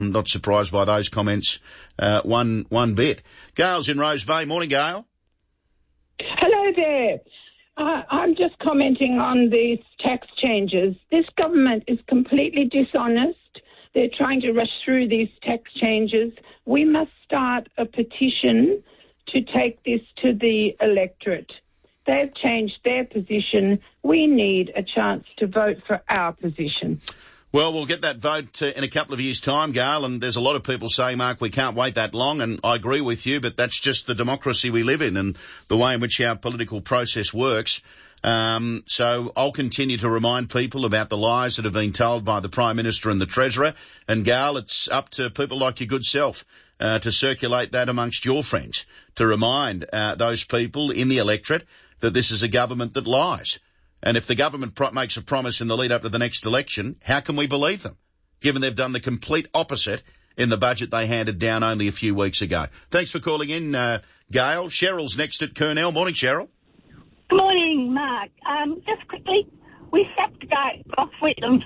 Not surprised by those comments one bit. Gail's in Rose Bay. Morning, Gail. Hello there. I'm just commenting on these tax changes. This government is completely dishonest. They're trying to rush through these tax changes. We must start a petition to take this to the electorate. They've changed their position. We need a chance to vote for our position. Well, we'll get that vote in a couple of years' time, Gail, and there's a lot of people saying, Mark, we can't wait that long, and I agree with you, but that's just the democracy we live in and the way in which our political process works. So I'll continue to remind people about the lies that have been told by the Prime Minister and the Treasurer. And, Gail, it's up to people like your good self to circulate that amongst your friends, to remind those people in the electorate that this is a government that lies. And if the government makes a promise in the lead up to the next election, how can we believe them, given they've done the complete opposite in the budget they handed down only a few weeks ago? Thanks for calling in, Gail. Cheryl's next at Kurnell. Morning, Cheryl. Good morning, Mark. Just quickly, we sacked Gough Whitlam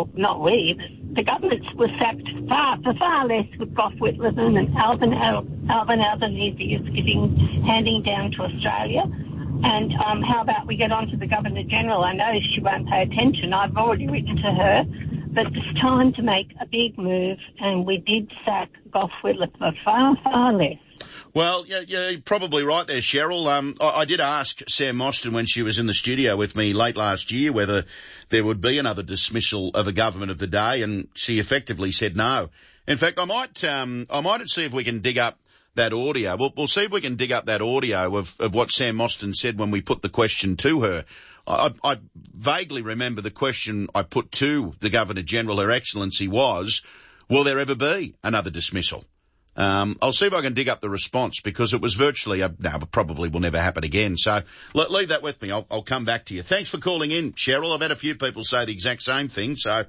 the government was sacked for far less with Gough Whitlam and Alvin Albanese is handing down to Australia. And how about we get on to the Governor-General? I know she won't pay attention. I've already written to her. But it's time to make a big move, and we did sack Gough Whitlam for far, far less. Well, yeah, you're probably right there, Cheryl. I did ask Sam Mostyn when she was in the studio with me late last year whether there would be another dismissal of a government of the day, and she effectively said no. In fact, I might see if we can dig up that audio. We'll see if we can dig up that audio of what Sam Mostyn said when we put the question to her. I vaguely remember the question I put to the Governor-General, Her Excellency, was, will there ever be another dismissal? I'll see if I can dig up the response, because it was virtually, no, probably will never happen again. So leave that with me. I'll come back to you. Thanks for calling in, Cheryl. I've had a few people say the exact same thing. So,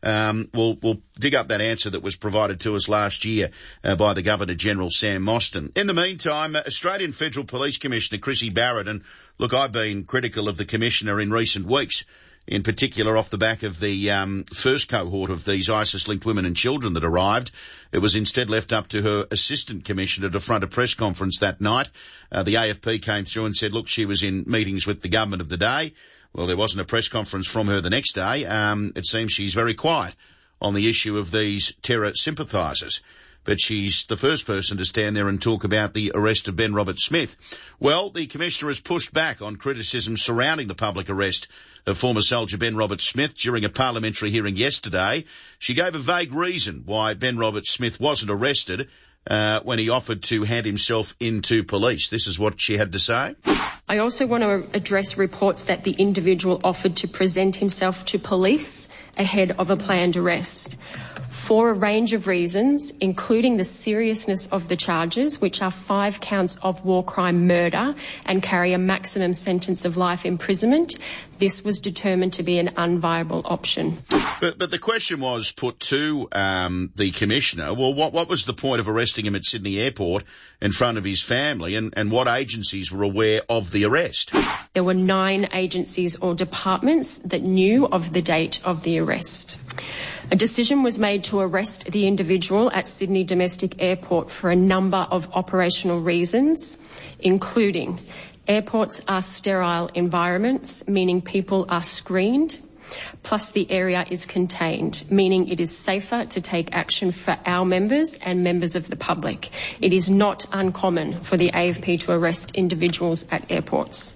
we'll dig up that answer that was provided to us last year, by the Governor-General, Sam Mostyn. In the meantime, Australian Federal Police Commissioner Chrissy Barrett, and look, I've been critical of the Commissioner in recent weeks, in particular off the back of the first cohort of these ISIS-linked women and children that arrived. It was instead left up to her assistant commissioner to front a press conference that night. The AFP came through and said, look, she was in meetings with the government of the day. Well, there wasn't a press conference from her the next day. It seems she's very quiet on the issue of these terror sympathisers. But she's the first person to stand there and talk about the arrest of Ben Roberts-Smith. Well, the Commissioner has pushed back on criticism surrounding the public arrest of former soldier Ben Roberts-Smith during a parliamentary hearing yesterday. She gave a vague reason why Ben Roberts-Smith wasn't arrested when he offered to hand himself into police. This is what she had to say. I also want to address reports that the individual offered to present himself to police ahead of a planned arrest. For a range of reasons, including the seriousness of the charges, which are 5 counts of war crime murder and carry a maximum sentence of life imprisonment, this was determined to be an unviable option. But the question was put to the Commissioner, well, what was the point of arresting him at Sydney Airport in front of his family, and what agencies were aware of the arrest? There were 9 agencies or departments that knew of the date of the arrest. A decision was made to arrest the individual at Sydney Domestic Airport for a number of operational reasons, including airports are sterile environments, meaning people are screened, plus the area is contained, meaning it is safer to take action for our members and members of the public. It is not uncommon for the AFP to arrest individuals at airports.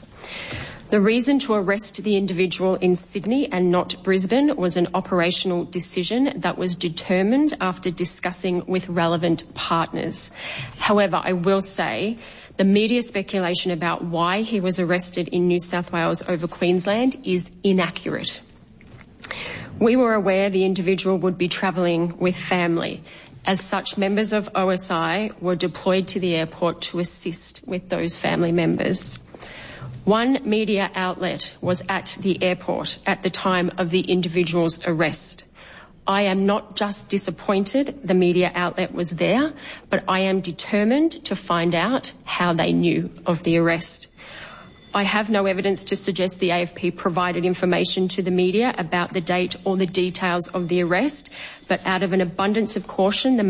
The reason to arrest the individual in Sydney and not Brisbane was an operational decision that was determined after discussing with relevant partners. However, I will say the media speculation about why he was arrested in New South Wales over Queensland is inaccurate. We were aware the individual would be travelling with family. As such, members of OSI were deployed to the airport to assist with those family members. One media outlet was at the airport at the time of the individual's arrest. I am not just disappointed the media outlet was there, but I am determined to find out how they knew of the arrest. I have no evidence to suggest the AFP provided information to the media about the date or the details of the arrest, but out of an abundance of caution, the